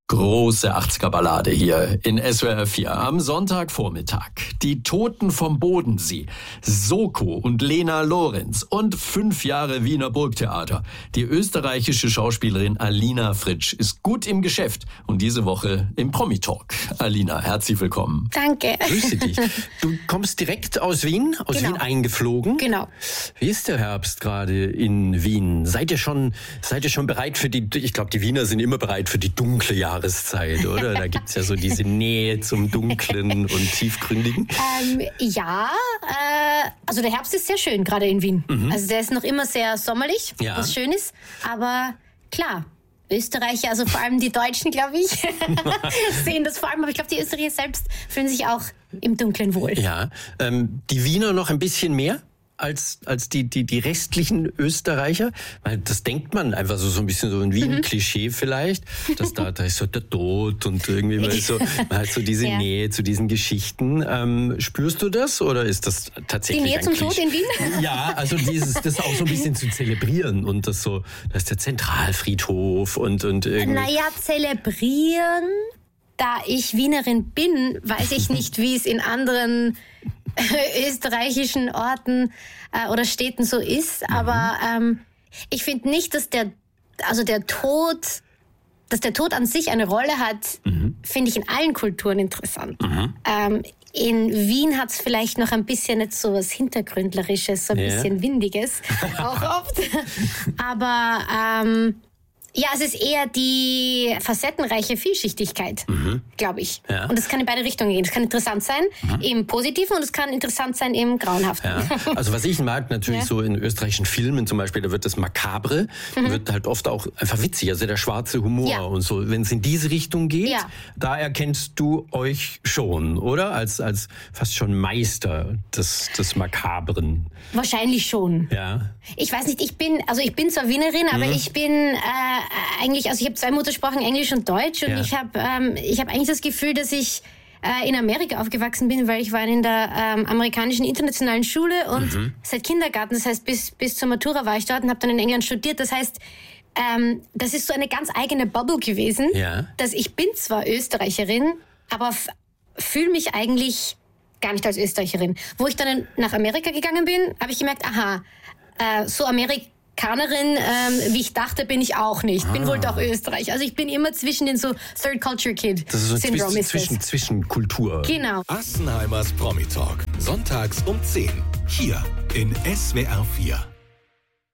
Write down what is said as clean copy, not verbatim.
Große 80er-Ballade hier in SWR 4 am Sonntagvormittag. Die Toten vom Bodensee, Soko und Lena Lorenz und 5 Jahre Wiener Burgtheater. Die österreichische Schauspielerin Alina Fritsch ist gut im Geschäft und diese Woche im Promi-Talk. Alina, herzlich willkommen. Danke. Grüße dich. Du kommst direkt aus Wien, Wien eingeflogen. Genau. Wie ist der Herbst gerade in Wien? Seid ihr schon bereit für ich glaube, die Wiener sind immer bereit für die dunkle Jahreszeit, oder? Da gibt's ja so diese Nähe zum Dunklen und Tiefgründigen. Also der Herbst ist sehr schön, gerade in Wien. Also der ist noch immer sehr sommerlich, was schön ist. Aber klar, Österreicher, also vor allem die Deutschen, glaube ich, sehen das vor allem. Aber ich glaube, die Österreicher selbst fühlen sich auch im Dunkeln wohl. Ja, die Wiener noch ein bisschen mehr als die restlichen Österreicher? Weil das denkt man einfach so ein bisschen so ein Wien-Klischee vielleicht, dass da ist so der Tod und irgendwie man hat so diese Nähe zu diesen Geschichten. Spürst du das oder ist das tatsächlich die Nähe zum Tod in Wien? Ja, also das auch so ein bisschen zu zelebrieren und das ist der Zentralfriedhof und irgendwie. Naja, zelebrieren, da ich Wienerin bin, weiß ich nicht, wie es in anderen österreichischen Orten oder Städten so ist, aber ich finde nicht, dass der Tod an sich eine Rolle hat, finde ich in allen Kulturen interessant. In Wien hat es vielleicht noch ein bisschen jetzt so was Hintergründlerisches, so ein bisschen Windiges, auch oft. Aber ja, es ist eher die facettenreiche Vielschichtigkeit, glaube ich. Ja. Und das kann in beide Richtungen gehen. Es kann interessant sein im Positiven und es kann interessant sein im Grauenhaften. Ja. Also was ich mag, natürlich so in österreichischen Filmen zum Beispiel, da wird das Makabre, wird halt oft auch einfach witzig, also der schwarze Humor und so. Wenn es in diese Richtung geht, da erkennst du euch schon, oder? Als fast schon Meister des Makabren. Wahrscheinlich schon. Ja. Ich weiß nicht, ich bin zwar Wienerin, aber ich bin eigentlich, also ich habe 2 Muttersprachen, Englisch und Deutsch, und ich habe eigentlich das Gefühl, dass ich in Amerika aufgewachsen bin, weil ich war in der amerikanischen internationalen Schule und seit Kindergarten, das heißt bis zur Matura war ich dort und habe dann in England studiert. Das heißt, das ist so eine ganz eigene Bubble gewesen, dass ich bin zwar Österreicherin, aber fühle mich eigentlich gar nicht als Österreicherin. Wo ich dann nach Amerika gegangen bin, habe ich gemerkt, so Amerikanerin, wie ich dachte, bin ich auch nicht. Bin wohl doch Österreich. Also ich bin immer zwischen den so Third Culture Kid Syndrom. Das ist so zwischen Kultur. Genau. Assenheimers Promi Talk. Sonntags um 10. Hier in SWR 4.